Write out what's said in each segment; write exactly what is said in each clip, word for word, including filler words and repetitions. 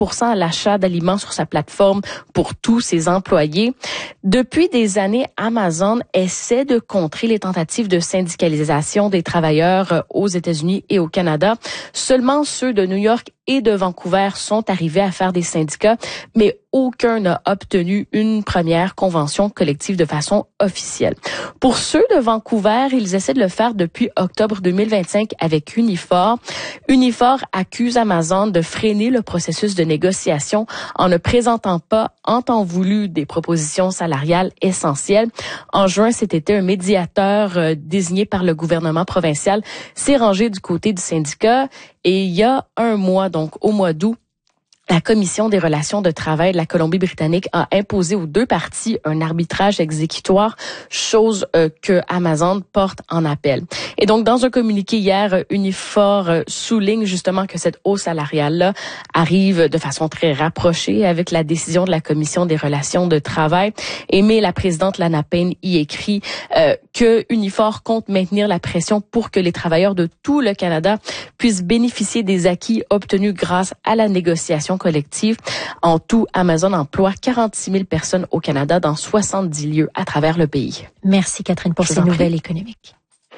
pour cent à l'achat d'aliments sur sa plateforme pour tous ses employés. Depuis des années, Amazon essaie de contrer les tentatives de syndicalisation des travailleurs aux États-Unis et au Canada. Seulement ceux de New York et de Vancouver sont arrivés à faire des syndicats, mais aucun n'a obtenu une première convention collective de façon officielle. Pour ceux de Vancouver, ils essaient de le faire depuis octobre deux mille vingt-cinq avec Unifor. Unifor accuse Amazon de freiner le processus de négociation en ne présentant pas en temps voulu des propositions salariales essentielles. En juin, cet été, un médiateur euh, désigné par le gouvernement provincial s'est rangé du côté du syndicat et il y a un mois, donc au mois d'août, la Commission des relations de travail de la Colombie-Britannique a imposé aux deux parties un arbitrage exécutoire, chose euh, que Amazon porte en appel. Et donc, dans un communiqué hier, Unifor euh, souligne justement que cette hausse salariale-là arrive de façon très rapprochée avec la décision de la Commission des relations de travail. Et mais la présidente Lana Payne y écrit euh, que Unifor compte maintenir la pression pour que les travailleurs de tout le Canada puissent bénéficier des acquis obtenus grâce à la négociation collective. En tout, Amazon emploie quarante-six mille personnes au Canada dans soixante-dix lieux à travers le pays. Merci Catherine pour ces nouvelles économiques.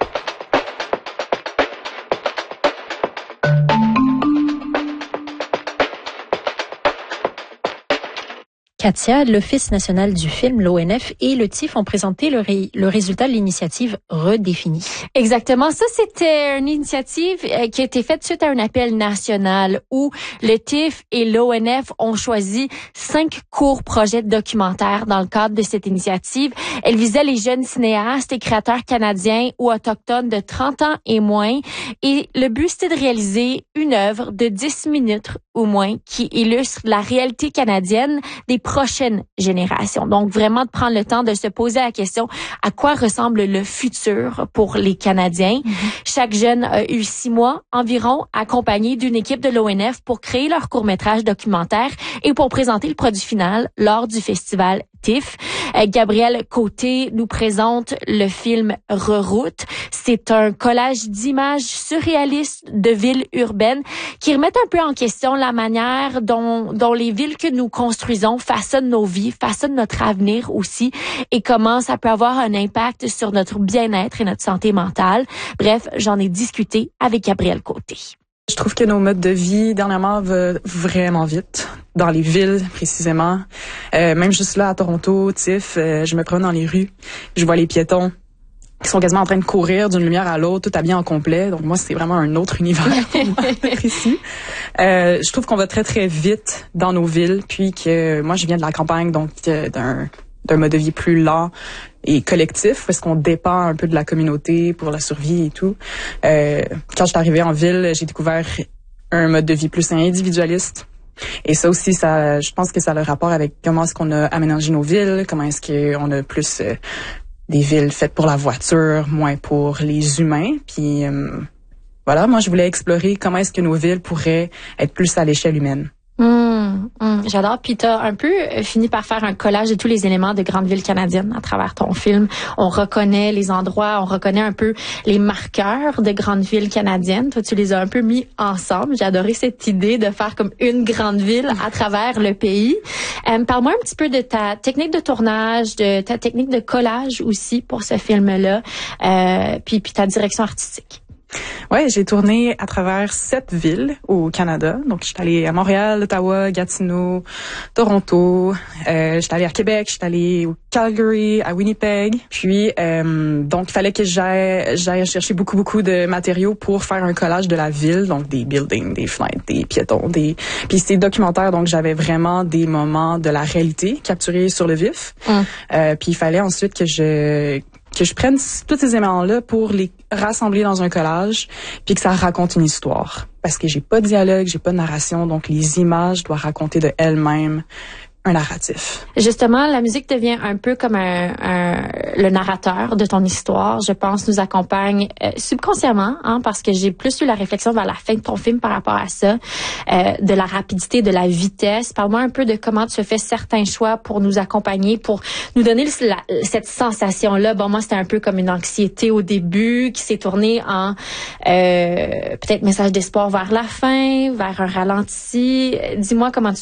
Katia, l'Office national du film, l'O N F, et le T I F ont présenté le, ré, le résultat de l'initiative redéfinie. Exactement. Ça, c'était une initiative qui a été faite suite à un appel national où le T I F et l'O N F ont choisi cinq courts projets documentaires dans le cadre de cette initiative. Elle visait les jeunes cinéastes et créateurs canadiens ou autochtones de trente ans et moins. Et le but, c'était de réaliser une œuvre de dix minutes ou moins qui illustre la réalité canadienne des prochaines générations. Donc, vraiment de prendre le temps de se poser la question à quoi ressemble le futur pour les Canadiens. Mm-hmm. Chaque jeune a eu six mois environ accompagné d'une équipe de l'O N F pour créer leur court-métrage documentaire et pour présenter le produit final lors du festival T I F. Euh, Gabriel Côté nous présente le film Reroute. C'est un collage d'images surréalistes de villes urbaines qui remettent un peu en question la manière dont, dont les villes que nous construisons façonnent nos vies, façonnent notre avenir aussi et comment ça peut avoir un impact sur notre bien-être et notre santé mentale. Bref, j'en ai discuté avec Gabriel Côté. Je trouve que nos modes de vie, dernièrement, vont vraiment vite. Dans les villes, précisément. Euh, même juste là, à Toronto, T I F, euh, je me promène dans les rues. Je vois les piétons qui sont quasiment en train de courir d'une lumière à l'autre, tout habillés en complet. Donc moi, c'est vraiment un autre univers pour moi d'être ici. Euh, je trouve qu'on va très, très vite dans nos villes. Puis que moi, je viens de la campagne, donc euh, d'un... d'un mode de vie plus lent et collectif, parce qu'on dépend un peu de la communauté pour la survie et tout. Euh, quand je suis arrivée en ville, j'ai découvert un mode de vie plus individualiste. Et ça aussi, ça, je pense que ça a le rapport avec comment est-ce qu'on a aménagé nos villes, comment est-ce qu'on a plus euh, des villes faites pour la voiture, moins pour les humains. Puis euh, voilà, moi je voulais explorer comment est-ce que nos villes pourraient être plus à l'échelle humaine. Mmh, mmh, j'adore. Puis t'as un peu fini par faire un collage de tous les éléments de grandes villes canadiennes à travers ton film. On reconnaît les endroits, on reconnaît un peu les marqueurs de grandes villes canadiennes. Toi, tu les as un peu mis ensemble. J'ai adoré cette idée de faire comme une grande ville à travers le pays. Euh, parle-moi un petit peu de ta technique de tournage, de ta technique de collage aussi pour ce film-là, euh, puis, puis ta direction artistique. Ouais, j'ai tourné à travers sept villes au Canada. Donc, je suis allée à Montréal, Ottawa, Gatineau, Toronto. Euh, je suis allée à Québec, je suis allée au Calgary, à Winnipeg. Puis, euh, donc, il fallait que j'aille, j'aille chercher beaucoup, beaucoup de matériaux pour faire un collage de la ville. Donc, des buildings, des fenêtres, des piétons, des... Puis, c'est documentaire, donc j'avais vraiment des moments de la réalité capturés sur le vif. Mm. Euh, puis, il fallait ensuite que je... que je prenne tous ces éléments-là pour les rassembler dans un collage, puis que ça raconte une histoire. Parce que j'ai pas de dialogue, j'ai pas de narration, donc les images doivent raconter de elles-mêmes un narratif. Justement, la musique devient un peu comme un, un le narrateur de ton histoire. Je pense nous accompagne euh, subconsciemment, hein, parce que j'ai plus eu la réflexion vers la fin de ton film par rapport à ça, euh, de la rapidité, de la vitesse. Parle-moi un peu de comment tu fais certains choix pour nous accompagner, pour nous donner la, cette sensation-là. Bon, moi, c'était un peu comme une anxiété au début qui s'est tournée en euh, peut-être message d'espoir vers la fin, vers un ralenti. Dis-moi comment tu